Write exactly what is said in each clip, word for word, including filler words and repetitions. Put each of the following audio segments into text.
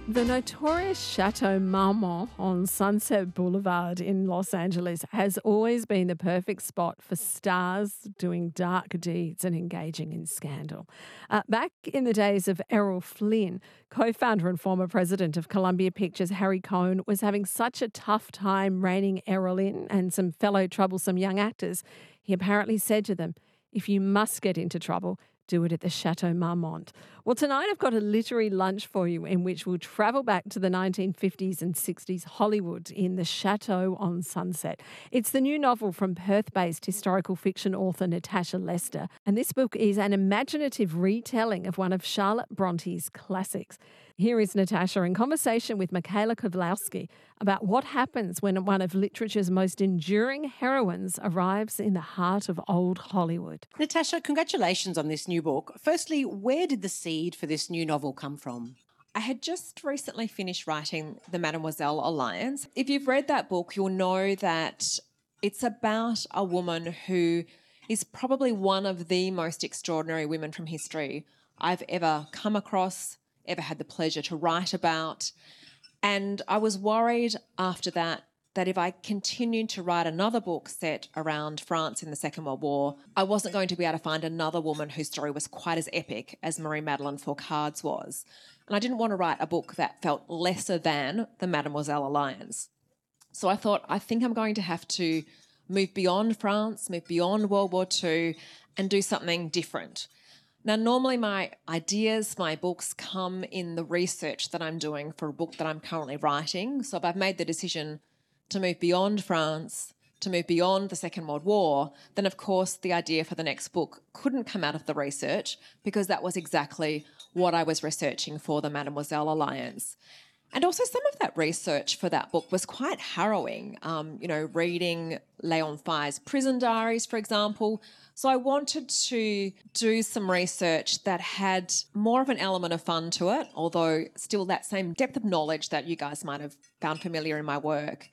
The notorious Chateau Marmont on Sunset Boulevard in Los Angeles has always been the perfect spot for stars doing dark deeds and engaging in scandal. Uh, back in the days of Errol Flynn, co founder and former president of Columbia Pictures Harry Cohn was having such a tough time reining Errol in and some fellow troublesome young actors, he apparently said to them, "If you must get into trouble, do it at the Chateau Marmont." Well, tonight I've got a literary lunch for you in which we'll travel back to the nineteen fifties and sixties Hollywood in the Chateau on Sunset. It's the new novel from Perth-based historical fiction author Natasha Lester, and this book is an imaginative retelling of one of Charlotte Bronte's classics. Here is Natasha in conversation with Michaela Kovlowski about what happens when one of literature's most enduring heroines arrives in the heart of old Hollywood. Natasha, congratulations on this new book. Firstly, where did the seed for this new novel come from? I had just recently finished writing The Mademoiselle Alliance. If you've read that book, you'll know that it's about a woman who is probably one of the most extraordinary women from history I've ever come across, ever had the pleasure to write about. And I was worried after that that if I continued to write another book set around France in the Second World War, I wasn't going to be able to find another woman whose story was quite as epic as Marie-Madeleine Fourcade's was. And I didn't want to write a book that felt lesser than the Mademoiselle Alliance. So I thought, I think I'm going to have to move beyond France, move beyond World War Two, and do something different. Now, normally my ideas, my books come in the research that I'm doing for a book that I'm currently writing. So if I've made the decision to move beyond France, to move beyond the Second World War, then of course the idea for the next book couldn't come out of the research because that was exactly what I was researching for the Mademoiselle Alliance. And also some of that research for that book was quite harrowing, um, you know, reading Leon Fai's prison diaries, for example. So I wanted to do some research that had more of an element of fun to it, although still that same depth of knowledge that you guys might have found familiar in my work.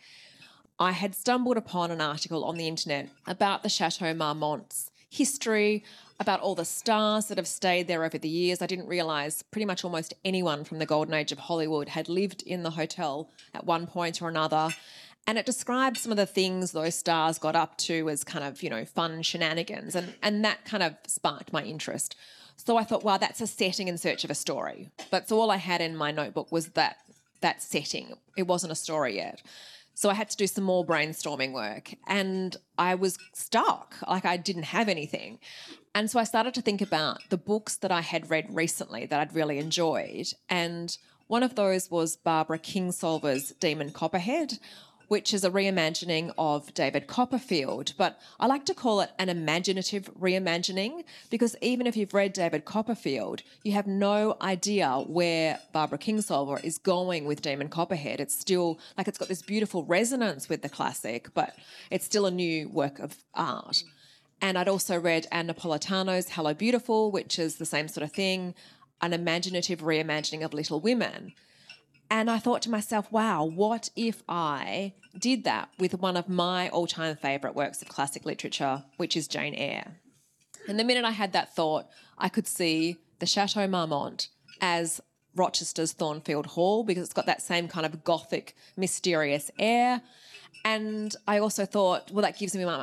I had stumbled upon an article on the internet about the Chateau Marmont's history, about all the stars that have stayed there over the years. I didn't realise pretty much almost anyone from the golden age of Hollywood had lived in the hotel at one point or another. And it described some of the things those stars got up to as kind of, you know, fun shenanigans. And, and that kind of sparked my interest. So I thought, wow, that's a setting in search of a story. But so all I had in my notebook was that that setting. It wasn't a story yet. So I had to do some more brainstorming work and I was stuck, like I didn't have anything. And so I started to think about the books that I had read recently that I'd really enjoyed. And one of those was Barbara Kingsolver's Demon Copperhead, which is a reimagining of David Copperfield. But I like to call it an imaginative reimagining because even if you've read David Copperfield, you have no idea where Barbara Kingsolver is going with Demon Copperhead. It's still, like it's got this beautiful resonance with the classic, but it's still a new work of art. And I'd also read Anne Napolitano's Hello Beautiful, which is the same sort of thing, an imaginative reimagining of Little Women. And I thought to myself, wow, what if I did that with one of my all-time favourite works of classic literature, which is Jane Eyre? And the minute I had that thought, I could see the Chateau Marmont as Rochester's Thornfield Hall because it's got that same kind of gothic, mysterious air. And I also thought, well, that gives me my,